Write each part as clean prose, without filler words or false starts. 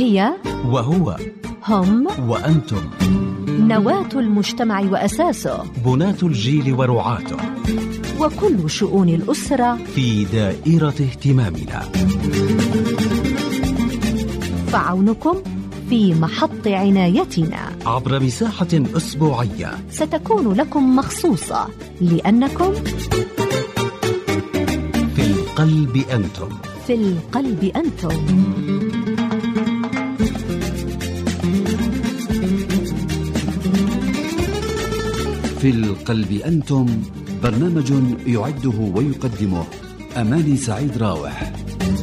هي وهو هم وأنتم، نواة المجتمع وأساسه، بناة الجيل ورعاته، وكل شؤون الأسرة في دائرة اهتمامنا. فعونكم في محط عنايتنا عبر مساحة أسبوعية ستكون لكم مخصوصة، لأنكم في القلب أنتم. في القلب أنتم. في القلب أنتم، برنامج يعده ويقدمه أماني سعيد راوح،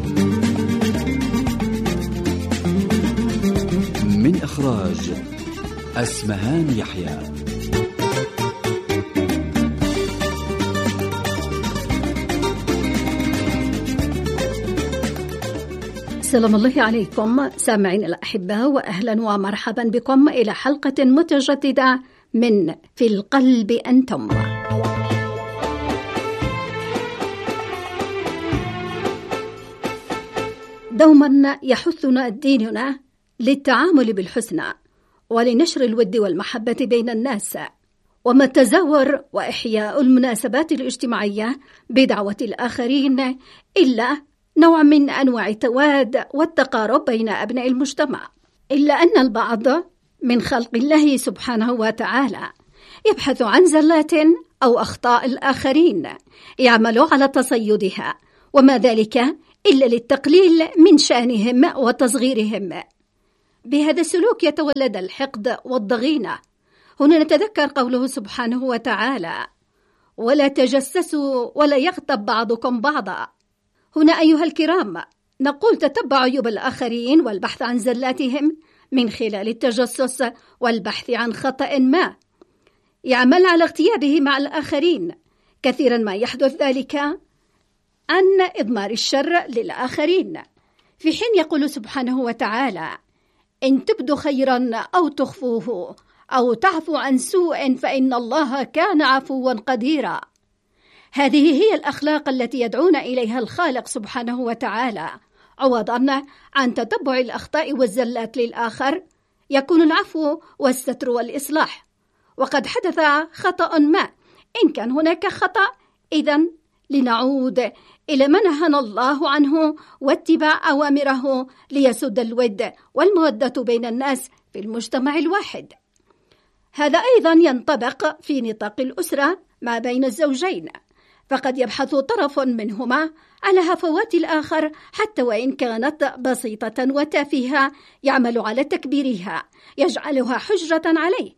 من إخراج أسمهان يحيى. سلام الله عليكم سامعين الأحباء، وأهلا ومرحبا بكم إلى حلقة متجددة من في القلب أنتم. دوما يحثنا ديننا للتعامل بالحسنى ولنشر الود والمحبة بين الناس، وما التزاور وإحياء المناسبات الاجتماعية بدعوة الآخرين إلا نوع من أنواع التواد والتقارب بين أبناء المجتمع. إلا أن البعض من خلق الله سبحانه وتعالى يبحث عن زلات أو أخطاء الآخرين يعمل على تصيدها، وما ذلك إلا للتقليل من شأنهم وتصغيرهم. بهذا السلوك يتولد الحقد والضغينة. هنا نتذكر قوله سبحانه وتعالى: ولا تجسسوا ولا يغتب بعضكم بعضا. هنا أيها الكرام نقول تتبع عيوب الآخرين والبحث عن زلاتهم من خلال التجسس والبحث عن خطأ ما يعمل على اغتيابه مع الآخرين. كثيرا ما يحدث ذلك عن إضمار الشر للآخرين، في حين يقول سبحانه وتعالى: إن تبدوا خيرا أو تخفوه أو تعفو عن سوء فإن الله كان عفوا قديرا. هذه هي الأخلاق التي يدعونا إليها الخالق سبحانه وتعالى. عوضا عن تتبع الأخطاء والزلات للآخر يكون العفو والستر والإصلاح. وقد حدث خطأ ما، إن كان هناك خطأ إذن لنعود إلى ما نهانا الله عنه واتباع أوامره ليسد الود والمودة بين الناس في المجتمع الواحد. هذا أيضا ينطبق في نطاق الأسرة ما بين الزوجين، فقد يبحث طرف منهما على هفوات الآخر حتى وإن كانت بسيطة وتافهة، يعمل على تكبيرها، يجعلها حجة عليه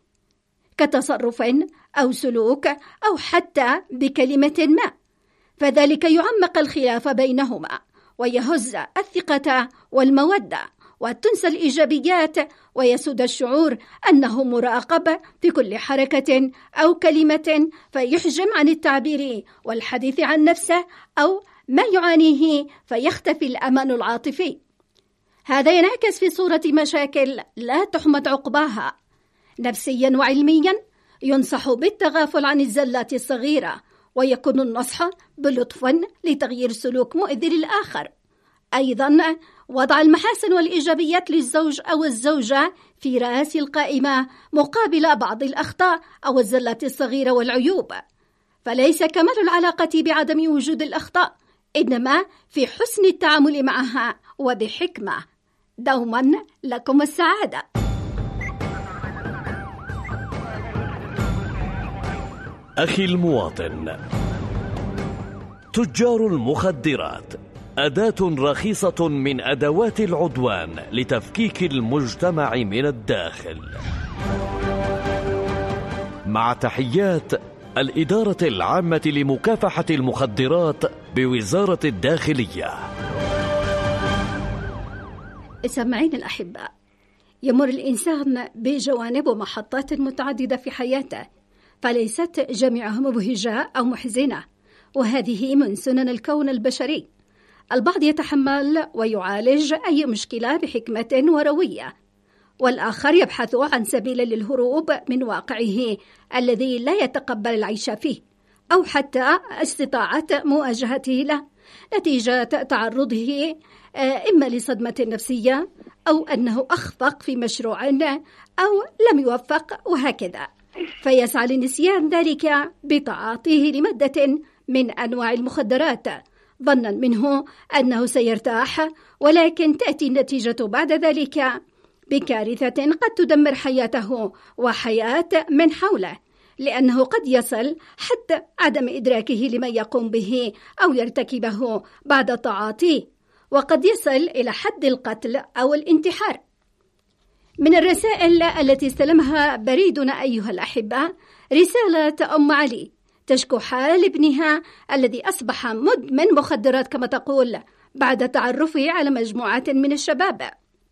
كتصرف أو سلوك أو حتى بكلمة ما، فذلك يعمق الخلاف بينهما ويهز الثقة والمودة وتنسى الإيجابيات، ويسود الشعور أنه مراقب في كل حركة أو كلمة، فيحجم عن التعبير والحديث عن نفسه أو ما يعانيه، فيختفي الأمان العاطفي. هذا ينعكس في صورة مشاكل لا تحمد عقباها. نفسيا وعلميا ينصح بالتغافل عن الزلات الصغيرة، ويكون النصح بلطف لتغيير سلوك مؤذي للآخر. أيضا وضع المحاسن والإيجابيات للزوج أو الزوجة في رأس القائمة مقابل بعض الأخطاء أو الزلات الصغيرة والعيوب. فليس كمال العلاقة بعدم وجود الأخطاء، إنما في حسن التعامل معها وبحكمة. دوما لكم السعادة. أخي المواطن، تجار المخدرات أداة رخيصة من أدوات العدوان لتفكيك المجتمع من الداخل. مع تحيات الإدارة العامة لمكافحة المخدرات بوزارة الداخلية. سامعين الأحباء، يمر الإنسان بجوانب ومحطات متعددة في حياته، فليست جميعها مبهجة أو محزنة، وهذه من سنن الكون البشري. البعض يتحمل ويعالج أي مشكلة بحكمة وروية، والآخر يبحث عن سبيل للهروب من واقعه الذي لا يتقبل العيش فيه، أو حتى استطاعة مواجهته له نتيجة تعرضه إما لصدمة نفسية أو أنه أخفق في مشروع أو لم يوفق وهكذا، فيسعى لنسيان ذلك بتعاطيه لمادة من أنواع المخدرات ظنا منه أنه سيرتاح، ولكن تأتي النتيجة بعد ذلك بكارثة قد تدمر حياته وحياة من حوله، لأنه قد يصل حتى عدم إدراكه لما يقوم به أو يرتكبه بعد تعاطيه، وقد يصل إلى حد القتل أو الانتحار. من الرسائل التي استلمها بريدنا أيها الأحبة رسالة أم علي تشكو حال ابنها الذي أصبح مدمن مخدرات كما تقول بعد تعرفه على مجموعة من الشباب.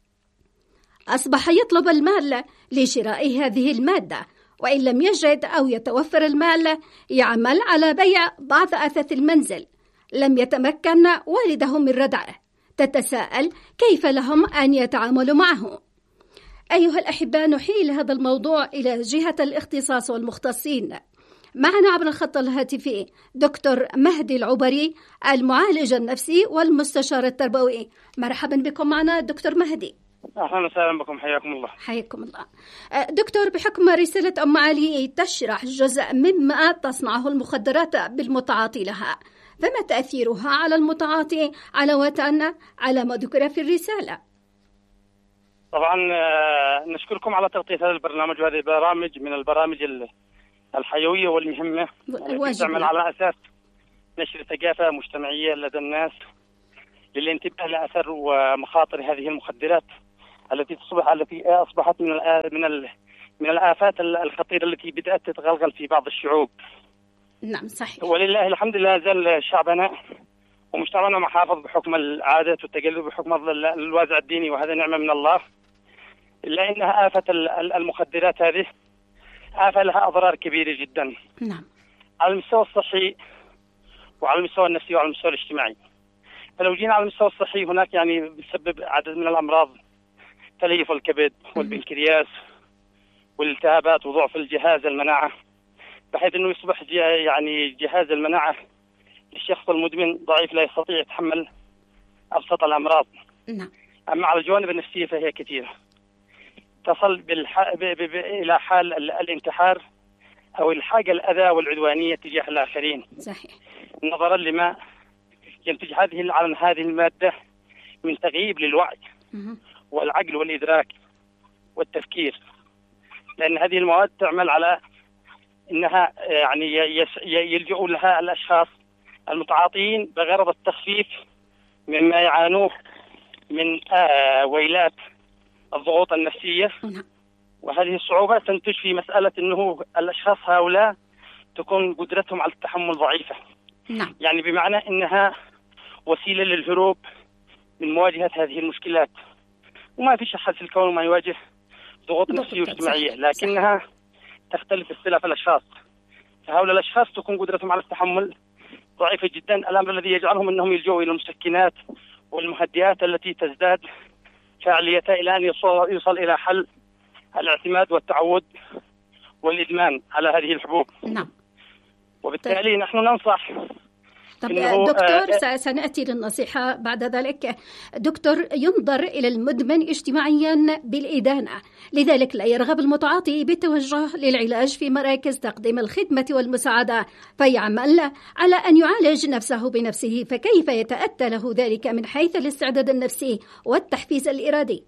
أصبح يطلب المال لشراء هذه المادة، وإن لم يجد أو يتوفر المال يعمل على بيع بعض أثاث المنزل. لم يتمكن والده من ردعه. تتساءل كيف لهم أن يتعاملوا معه. أيها الأحباء، نحيل هذا الموضوع إلى جهة الاختصاص والمختصين. معنا عبر الخط الهاتفي دكتور مهدي العبري، المعالج النفسي والمستشار التربوي. مرحبا بكم معنا دكتور مهدي. أهلا وسهلا بكم، حياكم الله. حياكم الله. دكتور، بحكم رسالة أم علي تشرح جزء مما تصنعه المخدرات بالمتعاطي لها، فما تأثيرها على المتعاطي علاوة على ما ذكر في الرسالة؟ طبعا نشكركم على تغطية هذا البرنامج، وهذه برامج من البرامج الحيوية والمهمة التي تعمل على أساس نشر ثقافة مجتمعية لدى الناس للانتباه لأثر ومخاطر هذه المخدرات التي أصبحت من الآفات الخطيرة التي بدأت تتغلغل في بعض الشعوب. نعم صحيح. ولله الحمد لا زال شعبنا ومجتمعنا محافظ بحكم العادات والتقاليد وبحكم الوازع الديني، وهذا نعمة من الله. إلا إنها آفة المخدرات هذه آفة لها أضرار كبيرة جدا. نعم. على المستوى الصحي وعلى المستوى النفسي وعلى المستوى الاجتماعي. فلو جينا على المستوى الصحي، هناك يعني بتسبب عدد من الأمراض، تليف الكبد والبنكرياس والالتهابات وضعف الجهاز المناعة، بحيث أنه يصبح يعني جهاز المناعة للشخص المدمن ضعيف لا يستطيع يتحمل أبسط الأمراض. نعم. أما على الجوانب النفسية فهي كثيرة، تصل إلى حال الانتحار أو الحاجة الأذى والعدوانية تجاه الآخرين. صحيح. نظرا لما ينتج هذه المادة من تغييب للوعي والعقل والإدراك والتفكير، لأن هذه المواد تعمل على إنها يعني يلجؤ لها الأشخاص المتعاطين بغرض التخفيف مما يعانوه من ويلات الضغوط النفسية. وهذه الصعوبة تنتج في مسألة أنه الأشخاص هؤلاء تكون قدرتهم على التحمل ضعيفة. نعم. يعني بمعنى أنها وسيلة للهروب من مواجهة هذه المشكلات. وما في أحد في الكون ما يواجه ضغوط نفسية واجتماعية، لكنها تختلف اختلاف الأشخاص. فهؤلاء الأشخاص تكون قدرتهم على التحمل ضعيفة جدا، الأمر الذي يجعلهم أنهم يلجؤوا إلى المسكنات والمهدئات التي تزداد فعاليتها إلى أن يوصل إلى حل الاعتماد والتعود والإدمان على هذه الحبوب. نعم. وبالتالي نحن ننصح. طب دكتور، سنأتي للنصيحة بعد ذلك. دكتور، ينظر إلى المدمن اجتماعيا بالإدانة، لذلك لا يرغب المتعاطي بالتوجه للعلاج في مراكز تقديم الخدمة والمساعدة، فيعمل على أن يعالج نفسه بنفسه. فكيف يتأتى له ذلك من حيث الاستعداد النفسي والتحفيز الإرادي؟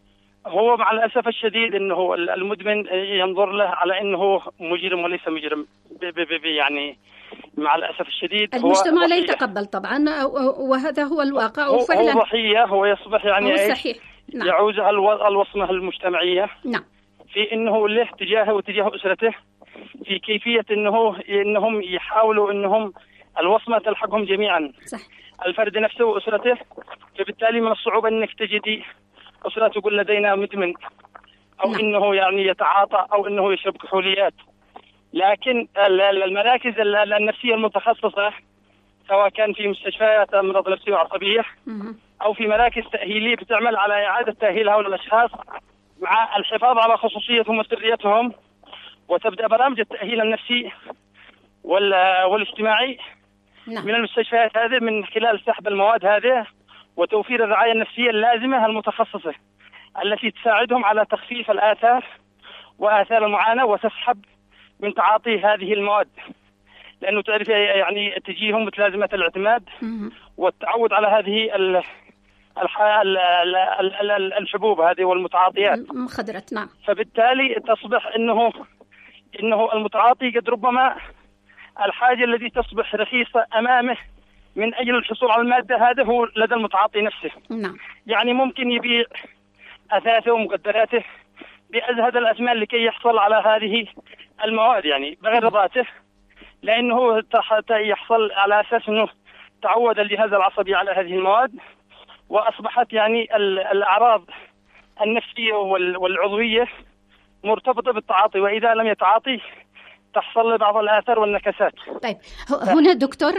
هو مع الأسف الشديد أنه المدمن ينظر له على أنه مجرم وليس مجرم. يعني مع الأسف الشديد المجتمع لا يتقبل طبعا، وهذا هو الواقع. وفعلا هو ضحية، هو يصبح يعني هو صحيح. نعم. يعوز الوصمة المجتمعية. نعم. في أنه له تجاهه وتجاه أسرته، في كيفية أنهم يحاولوا أنهم الوصمة تلحقهم جميعا. صح. الفرد نفسه وأسرته. فبالتالي من الصعوبة أنك تجدي أسرة تقول لدينا مدمن، أو نعم. أنه يعني يتعاطى، أو أنه يشرب كحوليات. لكن المراكز النفسية المتخصصة، سواء كان في مستشفيات أمراض نفسية وعصبية أو في مراكز تأهيلية، بتعمل على إعادة تأهيل هؤلاء الأشخاص مع الحفاظ على خصوصيتهم وسريتهم. وتبدأ برامج التأهيل النفسي والاجتماعي نعم. من المستشفيات هذه، من خلال سحب المواد هذه وتوفير الرعاية النفسية اللازمة المتخصصة التي تساعدهم على تخفيف الآثار وآثار المعاناة وتسحب من تعاطي هذه المواد، لأنه تعرف يعني تجيهم متلازمة الاعتماد والتعود على هذه الحبوب هذه والمتعاطيات مخدرات. نعم. فبالتالي تصبح إنه المتعاطي قد ربما الحاجة التي تصبح رخيصة أمامه من أجل الحصول على المادة هذا هو لدى المتعاطي نفسه. نعم. يعني ممكن يبيع أثاثه ومقدراته بأزهد الأثمان لكي يحصل على هذه المواد، يعني بغير رضاته، لأنه يحصل على أساس أنه تعود الجهاز العصبي على هذه المواد، وأصبحت يعني الأعراض النفسية والعضوية مرتبطة بالتعاطي، وإذا لم يتعاطي تحصل بعض الآثار والنكسات. طيب هنا دكتور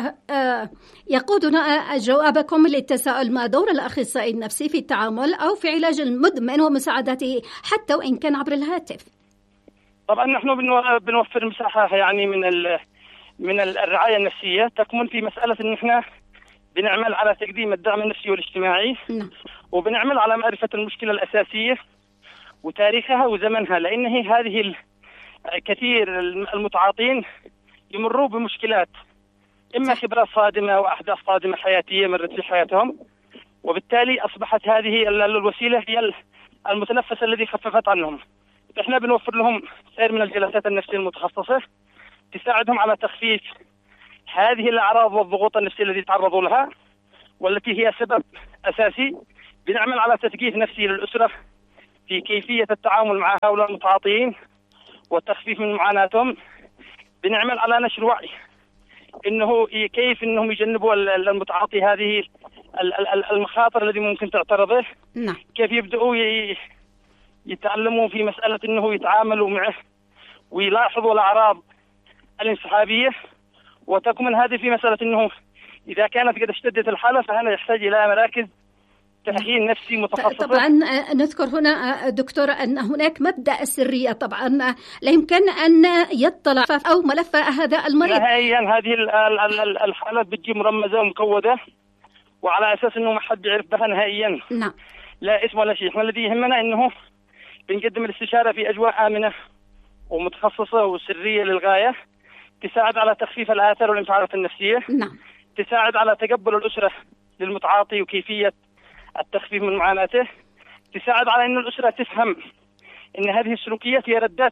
يقودنا جوابكم للتساؤل ما دور الأخصائي النفسي في التعامل أو في علاج المدمن ومساعدته حتى وإن كان عبر الهاتف؟ طبعا نحن بنوفر مساحة يعني من الرعاية النفسية تكمن في مسألة إن إحنا بنعمل على تقديم الدعم النفسي والاجتماعي. نعم. وبنعمل على معرفة المشكلة الأساسية وتاريخها وزمنها، لأن هذه كثير المتعاطين يمروا بمشكلات إما خبرات صادمة وأحداث صادمة حياتية مرت في حياتهم، وبالتالي أصبحت هذه الوسيلة هي المتنفس الذي خففت عنهم. إحنا بنوفر لهم سير من الجلسات النفسية المتخصصة تساعدهم على تخفيف هذه الأعراض والضغوط النفسية التي تعرضوا لها والتي هي سبب أساسي. بنعمل على تثقيف نفسي للأسرة في كيفية التعامل مع هؤلاء المتعاطيين والتخفيف من معاناتهم. بنعمل على نشر وعي إنه كيف إنهم يجنبوا المتعاطي هذه المخاطر التي ممكن تعترضه. نعم. كيف يبدأوا يتعلموا في مسألة إنه يتعاملوا معه ويلاحظوا الأعراض الانسحابية، وتكمن هذه في مسألة إنه إذا كانت قد اشتدت الحالة فهنا يحتاج إلى مراكز تأهيل نفسي متخصصة. طبعا نذكر هنا دكتور أن هناك مبدأ السرية، طبعا لا يمكن أن يطلع أو ملف هذا المريض نهائيا. هذه الحالات بتجي مرمزة ومكودة وعلى أساس إنه ما حد يعرف بها نهائيا. نعم. لا اسم ولا شيء. احنا الذي يهمنا إنه بنقدم الاستشارة في أجواء آمنة ومتخصصة وسرية للغاية تساعد على تخفيف الآثار والانفعالات النفسية. نعم. تساعد على تقبل الأسرة للمتعاطي وكيفية التخفيف من معاناته. تساعد على أن الأسرة تفهم أن هذه السلوكيات هي ردات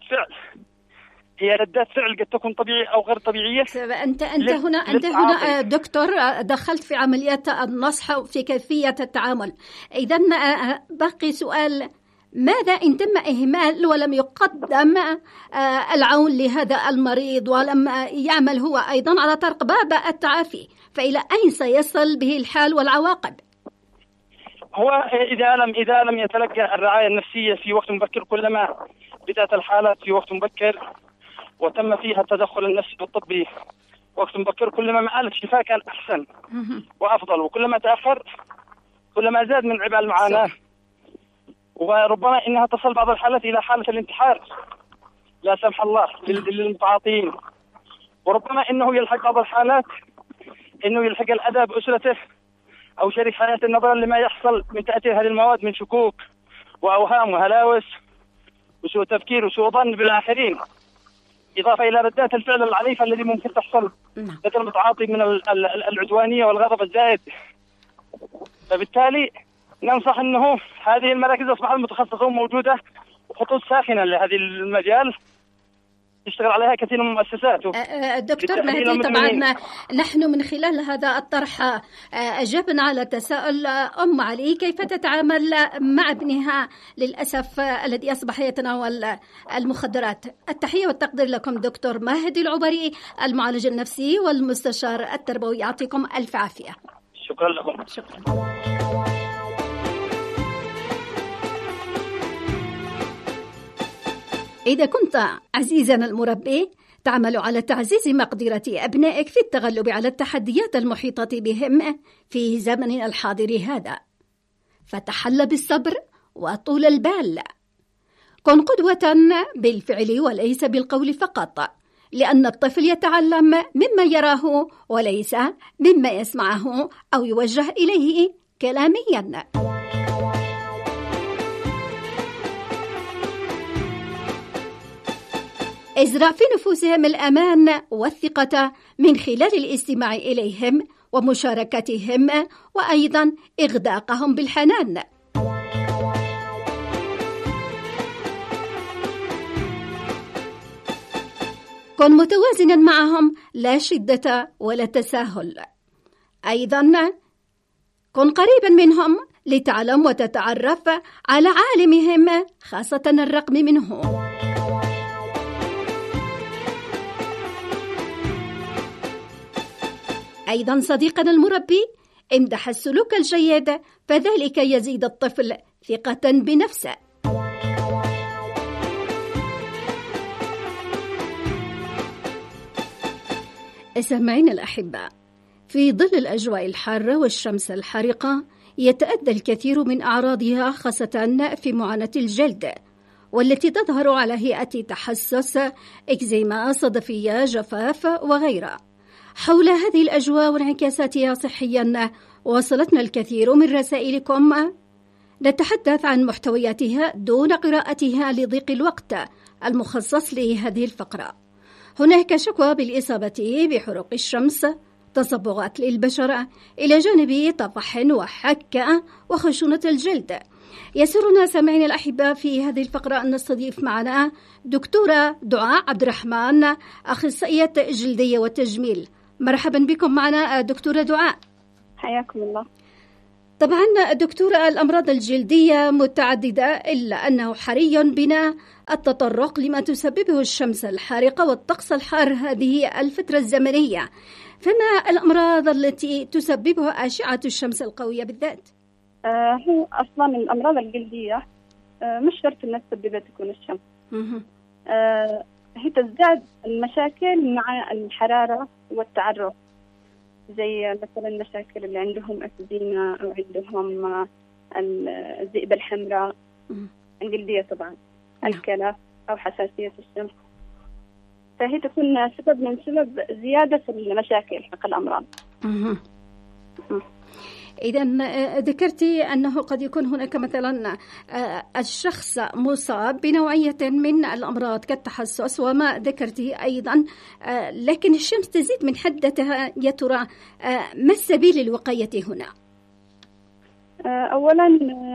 فعل قد تكون طبيعية أو غير طبيعية. أنت هنا دكتور دخلت في عمليات النصح في كيفية التعامل. إذن باقي سؤال: ماذا إن تم إهمال ولم يقدم العون لهذا المريض ولم يعمل هو أيضا على طرق باب التعافي، فإلى أين سيصل به الحال والعواقب؟ هو إذا لم يتلقى الرعاية النفسية في وقت مبكر، كلما بدأت الحالات في وقت مبكر وتم فيها التدخل النفسي والطبي وقت مبكر، كلما مآل الشفاء كان أحسن وأفضل، وكلما تأخر كلما زاد من عبء المعاناة، وربما إنها تصل بعض الحالات إلى حالة الانتحار لا سمح الله للمتعاطين، وربما إنه يلحق بعض الحالات إنه يلحق الأذى بأسرته أو شريك حياته نظرا لما يحصل من تأثير هذه المواد من شكوك وأوهام وهلاوس وسوء تفكير وسوء ظن بالآخرين، إضافة إلى ردات الفعل العنيفة التي ممكن تحصل لدى المتعاطي من العدوانية والغضب الزائد. فبالتالي ننصح أنه هذه المراكز أصبحت متخصصة وموجودة وخطوط ساخنة لهذه المجال يشتغل عليها كثير من المؤسسات. دكتور مهدي، طبعا نحن من خلال هذا الطرح أجبنا على تساؤل أم علي كيف تتعامل مع ابنها للأسف الذي أصبح يتناول المخدرات. التحية والتقدير لكم دكتور مهدي العبري، المعالج النفسي والمستشار التربوي، يعطيكم ألف عافية. شكرا لكم. شكرا. إذا كنت عزيزنا المربي تعمل على تعزيز مقدرة أبنائك في التغلب على التحديات المحيطة بهم في زمننا الحاضر هذا، فتحل بالصبر وطول البال. كن قدوة بالفعل وليس بالقول فقط، لأن الطفل يتعلم مما يراه وليس مما يسمعه أو يوجه إليه كلاميا. إزراع في نفوسهم الأمان والثقة من خلال الاستماع إليهم ومشاركتهم، وأيضا إغداقهم بالحنان. كن متوازنا معهم، لا شدة ولا تساهل. أيضا كن قريبا منهم لتعلم وتتعرف على عالمهم، خاصة الرقم منه. أيضا صديقنا المربي، امدح السلوك الجيد، فذلك يزيد الطفل ثقة بنفسه. سامعين الأحباء، في ظل الأجواء الحارة والشمس الحارقة يتأدى الكثير من أعراضها، خاصة في معاناة الجلد، والتي تظهر على هيئة تحسس، إكزيما، صدفية، جفاف وغيرها. حول هذه الأجواء وانعكاساتها صحيا وصلتنا الكثير من رسائلكم، نتحدث عن محتوياتها دون قراءتها لضيق الوقت المخصص لهذه الفقرة. هناك شكوى بالإصابة بحروق الشمس، تصبغات للبشرة، إلى جانب طفح وحكة وخشونة الجلد. يسرنا سامعين الأحباء في هذه الفقرة أن نستضيف معنا دكتورة دعاء عبد الرحمن، أخصائية جلدية وتجميل. مرحبا بكم معنا دكتورة دعاء. حياكم الله. طبعا دكتورة، الأمراض الجلدية متعددة، إلا أنه حري بنا التطرق لما تسببه الشمس الحارقة والطقس الحار هذه الفترة الزمنية. فما الأمراض التي تسببها أشعة الشمس القوية بالذات؟ هو أصلا الأمراض الجلدية مش شرط أنها تسببها تكون الشمس. هي تزداد المشاكل مع الحرارة والتعرق، زي مثلا المشاكل اللي عندهم أكزيما أو عندهم الذئبة الحمراء الجلدية، طبعا الكلى أو حساسية الشمس. فهي تكون سبب من سبب زيادة في المشاكل حق الأمراض. إذن ذكرتي أنه قد يكون هناك مثلا الشخص مصاب بنوعية من الأمراض كالتحسس وما ذكرتي أيضا، لكن الشمس تزيد من حدتها. يا ترى ما السبيل للوقاية هنا؟ أولا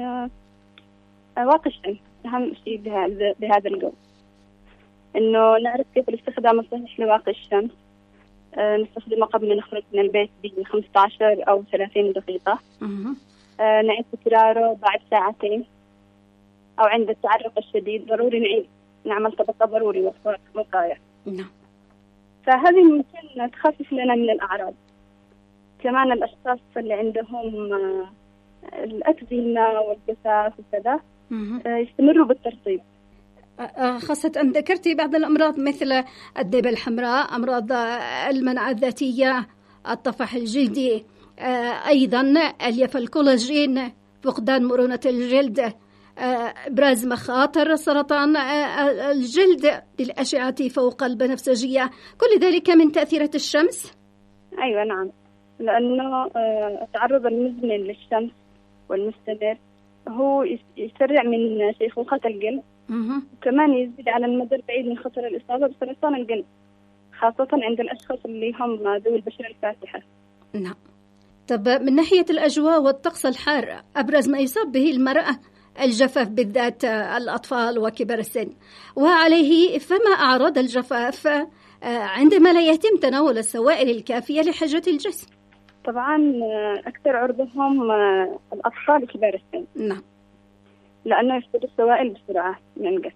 واقي الشمس أهم شيء بهذا الجو، إنه نعرف كيف الاستخدام الصحيح لواقي الشمس. نستخدمه قبل ما نخرج من البيت ب 15 أو 30 دقيقة. نعيد تكراره بعد ساعتين، أو عند التعرق الشديد ضروري نعمل طبقة ضروري وقاية. فهذه ممكن تخفف لنا من الأعراض. كمان الأشخاص اللي عندهم الأكزيما والجفاف وكذا يستمروا بالترطيب، خاصة أن ذكرتي بعض الأمراض مثل الذئبة الحمراء، أمراض المناعة الذاتية، الطفح الجلدي، أيضا ألياف الكولاجين، فقدان مرونة الجلد، إبراز مخاطر سرطان الجلد للأشعة فوق البنفسجية. كل ذلك من تأثيرات الشمس؟ أيوة نعم، لأنه التعرض المزمن للشمس والمستمر هو يسرع من شيخوخة القلب، وكمان يزيد على المدى البعيد من خطر الإصابة بسرطان القلب، خاصة عند الأشخاص اللي هم ذوي البشرة الفاتحة. نعم. طب من ناحية الأجواء والطقس الحار، أبرز ما يصاب به المرأة الجفاف، بالذات الأطفال وكبار السن، وعليه فما أعراض الجفاف عندما لا يتم تناول السوائل الكافية لحاجة الجسم؟ طبعا أكثر عرضهم الأطفال وكبار السن. نعم، لأنه يفقد السوائل بسرعة من الجسم.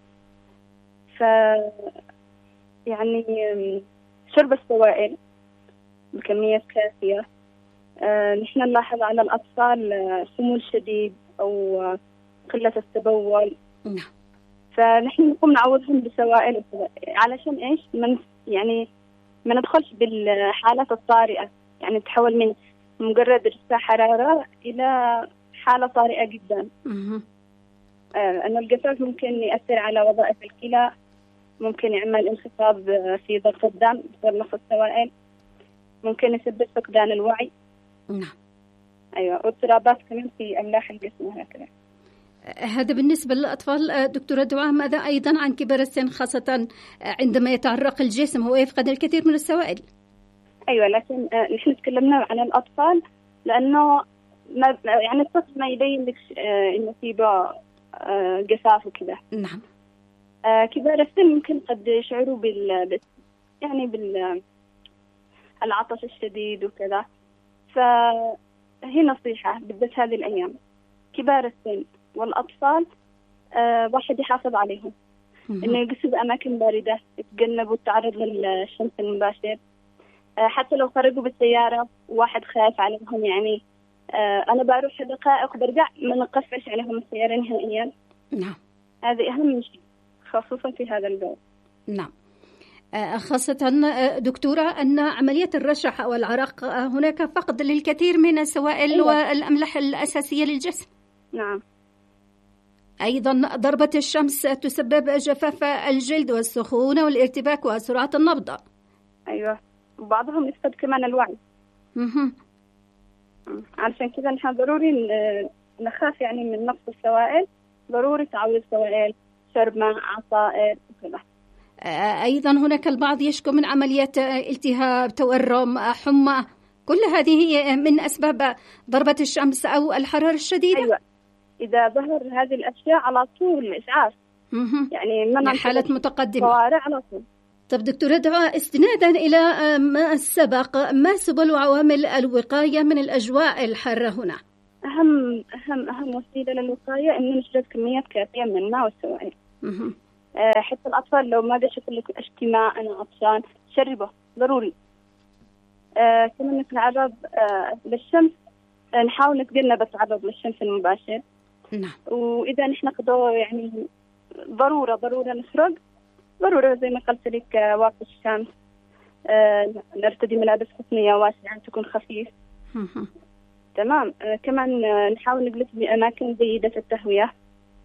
يعني شرب السوائل بكمية كافية. نحن نلاحظ على الأطفال خمول شديد أو قلة التبول. نعم. فنحن نقوم نعوضهم بسوائل علشان إيش؟ ما ندخلش بالحالات الطارئة، يعني تحول من مجرد ارتفاع حرارة إلى حالة طارئة جدا. أن الجفاف ممكن يأثر على وظائف الكلى، ممكن يعمل انخفاض في ضغط الدم بسبب نقص السوائل، ممكن يسبب فقدان الوعي. نعم. أيوة، واضطرابات كمان في أملاح الجسم وهكذا. هذا بالنسبة للأطفال. دكتورة دعاء، ماذا أيضا عن كبار السن، خاصة عندما يتعرق الجسم ويفقد الكثير من السوائل؟ أيوة، لكن نحن تكلمنا عن الأطفال لأنه يعني الطفل ما يبين لك إنه في جفاف وكذا. نعم. كبار السن ممكن قد يشعروا العطش الشديد وكذا، فهي نصيحة بالذات هذه الأيام كبار السن والأطفال واحد يحافظ عليهم، إنه يجلسوا بأماكن باردة، يتجنبوا التعرض للشمس المباشر. حتى لو خرجوا بالسيارة واحد خايف عليهم، يعني أنا بروح دقائق برجع، ما نقفش عليهم السيارة نهائيا. نعم، هذا أهم شيء خصوصا في هذا الجو. نعم، خاصة دكتورة أن عملية الرشح أو العرق هناك فقد للكثير من السوائل. أيوة. والأملاح الأساسية للجسم. نعم. أيضا ضربة الشمس تسبب جفاف الجلد والسخونة والارتباك وسرعة النبض. أيوة، وبعضهم يفقد كمان الوعي. عشان كذا نحن ضروري نخاف يعني من نقص السوائل، ضروري تعويض سوائل، شرب ماء، عصائر وكذا. أيضا هناك البعض يشكو من عملية التهاب، تورم، حمى، كل هذه من أسباب ضربة الشمس أو الحرارة الشديدة. أيوة، إذا ظهر هذه الأشياء على طول الإسعاف، يعني من حالة متقدمة على طول. طب دكتورة دعاء، استنادا إلى ما سبق، ما سبل وعوامل الوقاية من الأجواء الحارة هنا؟ أهم وسيلة للوقاية إنه نشرب كميات كافية من الماء والسوائل. حتى الأطفال لو ما بيشوفوا لك اشتماء أنا عطشان، شربه ضروري. كمان نتعرض للشمس، نحاول نتجنب التعرض للشمس المباشر. نعم. وإذا نحن يعني ضرورة نخرج، ضرورة زي ما قلت لك واقي الشمس، نرتدي ملابس قطنية واسعة تكون خفيف. تمام. كمان نحاول نجلس بأماكن جيدة التهوية،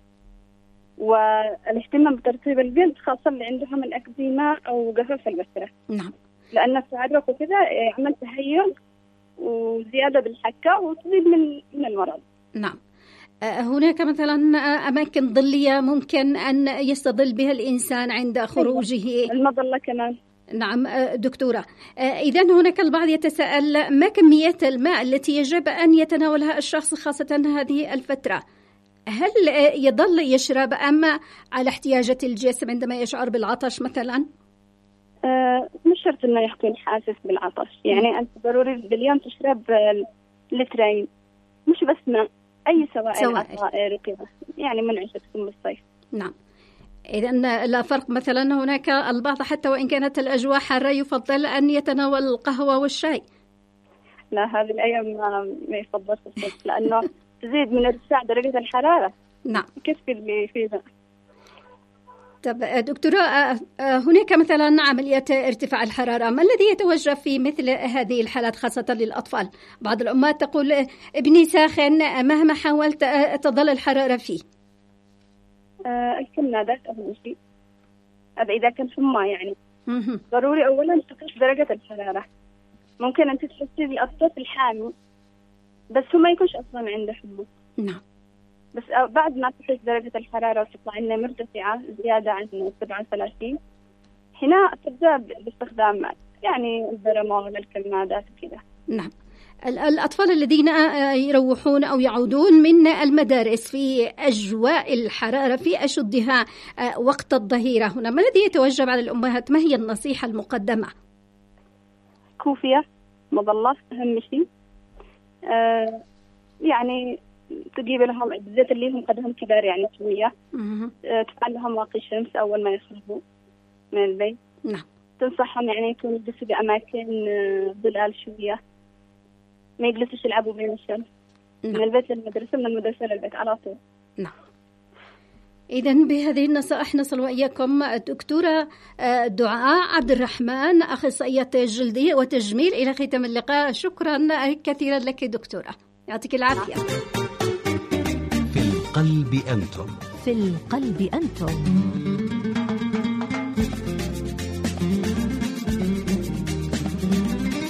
والاهتمام بترطيب الجلد خاصة اللي عندهم الأكزيما أو جفاف البشرة. نعم. لأن التعرق وكذا يعمل تهيج وزيادة بالحكة وتزيد من المرض. نعم. هناك مثلا أماكن ظلية ممكن أن يستظل بها الإنسان عند خروجه. المظلة كمان. نعم دكتورة. إذن هناك البعض يتساءل ما كميات الماء التي يجب أن يتناولها الشخص خاصة هذه الفترة؟ هل يظل يشرب أم على احتياجات الجسم عندما يشعر بالعطش مثلا؟ مش شرط أنه يكون حاسس بالعطش، يعني أنت ضروري باليوم تشرب لترين، مش بس ماء، أي سوائل. عصائر وكذا، يعني منعش تكون بالصيف. نعم. إذن لا فرق مثلا، هناك البعض حتى وإن كانت الأجواء حارة يفضل أن يتناول القهوة والشاي. لا، هذه الأيام ما يفضلش الصيف، لأنه تزيد من ارتفاع درجة الحرارة. نعم. كيف اللي فيه ذا؟ طب دكتورة، هناك مثلا عملية ارتفاع الحرارة، ما الذي يتوجه في مثل هذه الحالات خاصة للأطفال؟ بعض الأمهات تقول ابني ساخن مهما حاولت تظل الحرارة فيه. الكمادات أهم شيء، هذا إذا كان حمى يعني. ضروري أولا تقيس درجة الحرارة. ممكن أن تحسي بالطفل الحامي بس هو ما يكونش أصلا عنده حمى. نعم. بس بعد ما تحس درجة الحرارة وتطلع لنا مرتفعة زيادة عن 37، هنا تبدأ باستخدام يعني البرامول، الكمادات وكذا. نعم. الأطفال الذين يروحون أو يعودون من المدارس في أجواء الحرارة في أشدها وقت الظهيرة، هنا ما الذي يتوجب على الأمهات؟ ما هي النصيحة المقدمة؟ كوفية، مظلة أهم شيء. يعني تجيب لهم بالذات اللي هم قدهم كبار يعني شوية، تفعل لهم واقي شمس أول ما يخرجوا من البيت. نعم. تنصحهم يعني يكونوا يجلسوا بأماكن ظلال شوية، ما يجلسوش يلعبوا بين الشمس. نعم. من البيت للمدرسة، من المدرسة للبيت على طول. نعم. إذن بهذه النصائح نصل وإياكم دكتورة دعاء عبد الرحمن، أخصائية جلدية وتجميل، إلى ختام اللقاء. شكرا كثيرا لك دكتورة، يعطيك العافية. في القلب أنتم. في القلب أنتم.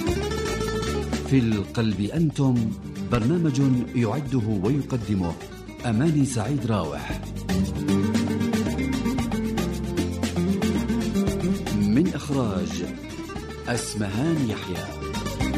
في القلب أنتم، برنامج يعده ويقدمه أماني سعيد راوح. من إخراج أسمهان يحيى.